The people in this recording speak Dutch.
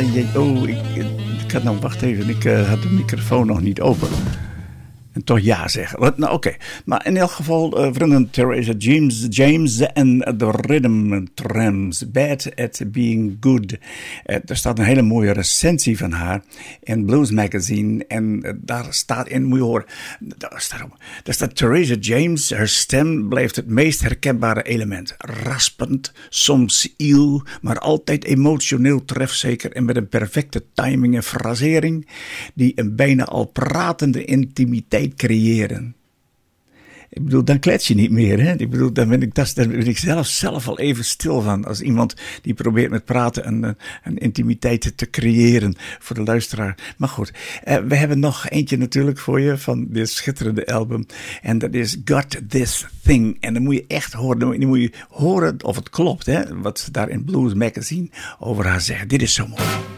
Ik had nou, wacht even, ik had de microfoon nog niet open. En toch ja zeggen. Nou, oké. Maar in elk geval, vrienden, Theresa James en de Rhythm Trams. Bad at Being Good. Er staat een hele mooie recensie van haar in Blues Magazine. En daar staat in, moet je horen, daar staat Theresa James. Haar stem blijft het meest herkenbare element. Raspend, soms iel, maar altijd emotioneel trefzeker en met een perfecte timing en frasering die een bijna al pratende intimiteit creëren. Ik bedoel, dan klets je niet meer. Hè? Ik bedoel, dan ben ik zelf al even stil van. Als iemand die probeert met praten een intimiteit te creëren voor de luisteraar. Maar goed, we hebben nog eentje natuurlijk voor je van dit schitterende album. En dat is Got This Thing. En dan moet je echt horen, dan moet je horen of het klopt. Hè? Wat ze daar in Blues Magazine over haar zeggen. Dit is zo mooi.